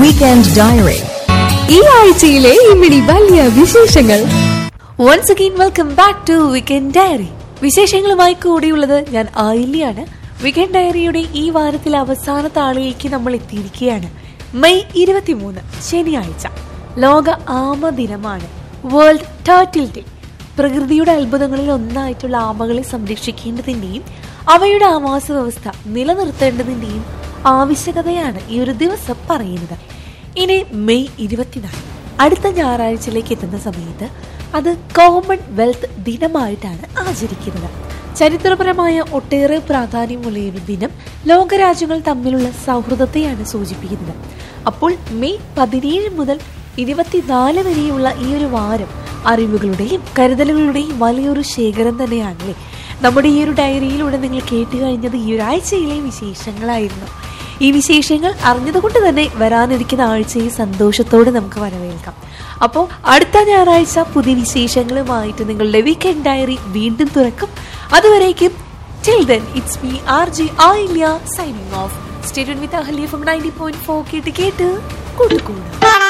Weekend Diary. ഈ ആഴ്ചയിലെ ഇമ്മിണി വലിയ വിശേഷങ്ങൾ. Once again welcome back to Weekend Diary. വിശേഷങ്ങളുമായി കൂടിയുള്ളത് ഞാൻ ആയില്യാണ്. വീക്കെൻഡ് ഡയറിയുടെ ഈ വാരത്തിലെ അവസാന താളിലേക്ക് നമ്മൾ എത്തിയിരിക്കുകയാണ്. മെയ് 23 ശനിയാഴ്ച ലോക ആമ ദിനമാണ്. World turtle day. പ്രകൃതിയുടെ അത്ഭുതങ്ങളിൽ ഒന്നായിട്ടുള്ള ആമകളെ സംരക്ഷിക്കേണ്ടതിന്റെയും അവയുടെ ആവാസ വ്യവസ്ഥ നിലനിർത്തേണ്ടതിന്റെയും ആവശ്യകതയാണ് ഈ ഒരു ദിവസം പറയുന്നത്. ഇനി മെയ് 24 അടുത്ത ഞായറാഴ്ചയിലേക്ക് എത്തുന്ന സമയത്ത് അത് കോമൺവെൽത്ത് ദിനമായിട്ടാണ് ആചരിക്കുന്നത്. ചരിത്രപരമായ ഒട്ടേറെ പ്രാധാന്യമുള്ള ഒരു ദിനം ലോകരാജ്യങ്ങൾ തമ്മിലുള്ള സൗഹൃദത്തെയാണ് സൂചിപ്പിക്കുന്നത്. അപ്പോൾ മെയ് 17 മുതൽ 24 വരെയുള്ള ഈ ഒരു വാരം അറിവുകളുടെയും കരുതലുകളുടെയും വലിയൊരു ശേഖരം തന്നെയാണല്ലേ. നമ്മുടെ ഈ ഒരു ഡയറിയിലൂടെ നിങ്ങൾ കേട്ട് കഴിഞ്ഞത് ഈ ഒരാഴ്ചയിലെ വിശേഷങ്ങളായിരുന്നു. ഈ വിശേഷങ്ങൾ അറിഞ്ഞതുകൊണ്ട് തന്നെ വരാനിരിക്കുന്ന ആഴ്ചയെ സന്തോഷത്തോടെ നമുക്ക് വരവേൽക്കാം. അപ്പോൾ അടുത്ത ഞായറാഴ്ച പുതിയ വിശേഷങ്ങളുമായിട്ട് നിങ്ങളുടെ വീക്കെൻഡ് ഡയറി വീണ്ടും തുറക്കും. അതുവരേക്കും till then it's me RJ Ailya signing off. Stay tuned with Ahli from 90.4 കേട്ട് കൂട്ടുകൂടാ.